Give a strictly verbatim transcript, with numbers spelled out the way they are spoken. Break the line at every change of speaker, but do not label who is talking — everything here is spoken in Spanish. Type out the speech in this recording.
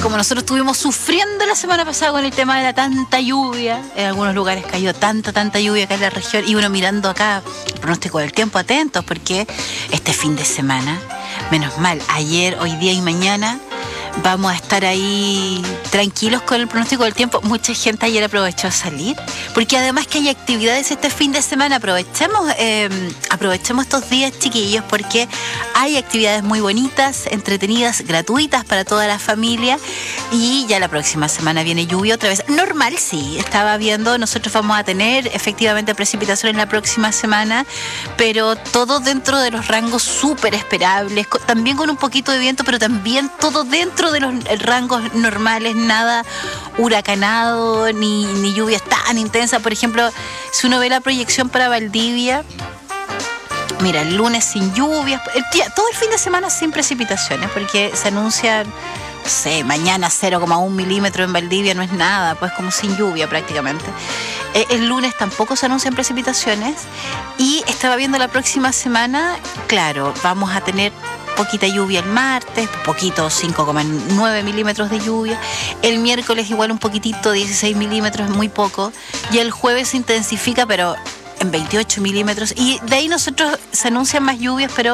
como nosotros estuvimos sufriendo la semana pasada con el tema de la tanta lluvia, en algunos lugares cayó tanta, tanta lluvia acá en la región, y uno mirando acá el pronóstico del tiempo, atentos, porque este fin de semana, menos mal, ayer, hoy día y mañana, vamos a estar ahí tranquilos con el pronóstico del tiempo. Mucha gente ayer aprovechó a salir, porque además que hay actividades este fin de semana. Aprovechemos, eh, aprovechemos estos días, chiquillos, porque hay actividades muy bonitas, entretenidas, gratuitas para toda la familia. Y ya la próxima semana viene lluvia otra vez. Normal, sí, estaba viendo, nosotros vamos a tener efectivamente precipitación en la próxima semana, pero todo dentro de los rangos súper esperables, también con un poquito de viento, pero también todo dentro de los rangos normales, nada huracanado, ni, ni lluvias tan intensas. Por ejemplo, si uno ve la proyección para Valdivia, mira, el lunes sin lluvias, el día, todo el fin de semana sin precipitaciones, porque se anuncian, no sé, mañana cero coma uno milímetros en Valdivia, no es nada, pues como sin lluvia prácticamente. El lunes tampoco se anuncian precipitaciones, y estaba viendo la próxima semana, claro, vamos a tener poquita lluvia el martes, poquito, cinco coma nueve milímetros de lluvia. El miércoles igual un poquitito, dieciséis milímetros, muy poco. Y el jueves se intensifica, pero en veintiocho milímetros. Y de ahí nosotros se anuncian más lluvias, pero